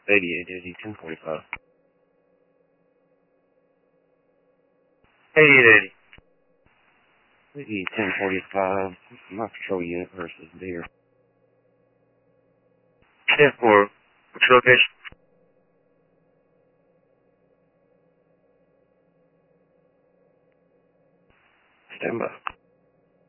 8880, 1045. 8880. 1045, my patrol unit versus Deer. 10-4, which location? Stand by.